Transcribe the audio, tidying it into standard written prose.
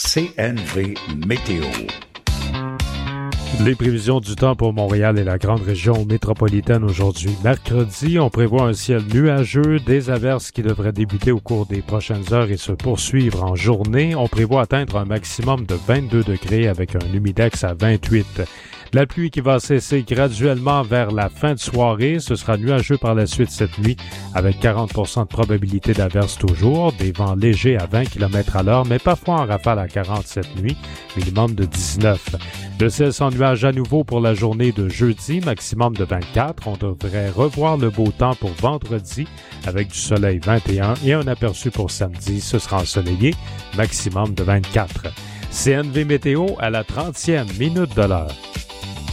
CNV Météo. Les prévisions du temps pour Montréal et la grande région métropolitaine aujourd'hui. Mercredi, on prévoit un ciel nuageux, des averses qui devraient débuter au cours des prochaines heures et se poursuivre en journée. On prévoit atteindre un maximum de 22 degrés avec un humidex à 28. La pluie qui va cesser graduellement vers la fin de soirée. Ce sera nuageux par la suite cette nuit avec 40% de probabilité d'averse toujours. Des vents légers à 20 km à l'heure, mais parfois en rafale à 40 cette nuit. Minimum de 19. Le ciel sans nuages à nouveau pour la journée de jeudi, maximum de 24. On devrait revoir le beau temps pour vendredi avec du soleil 21 et un aperçu pour samedi. Ce sera ensoleillé, maximum de 24. CNV Météo à la 30e minute de l'heure.